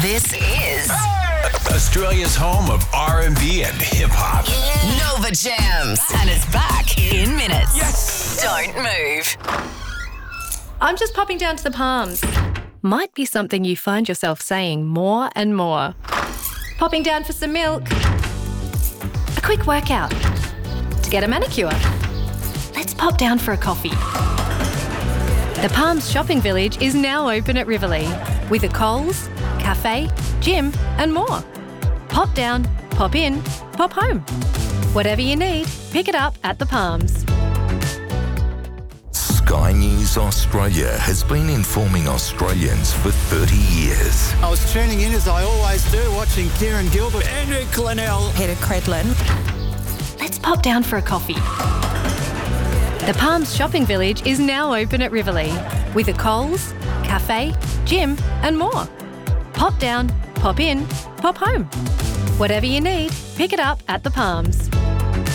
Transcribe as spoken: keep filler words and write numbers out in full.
This is Australia's home of R and B and hip-hop. Nova Jams. And it's back in minutes. Yes! Don't move. I'm just popping down to the Palms. Might be something you find yourself saying more and more. Popping down for some milk. A quick workout. To get a manicure. Let's pop down for a coffee. The Palms Shopping Village is now open at Riverlea with a Coles, cafe, gym and more. Pop down, pop in, pop home. Whatever you need, pick it up at the Palms. Sky News Australia has been informing Australians for thirty years. I was tuning in as I always do, watching Kieran Gilbert, Andrew Glenell, Peter Credlin. Let's pop down for a coffee. The Palms Shopping Village is now open at Riverlea with a Coles, cafe, gym and more. Pop down, pop in, pop home. Whatever you need, pick it up at the Palms.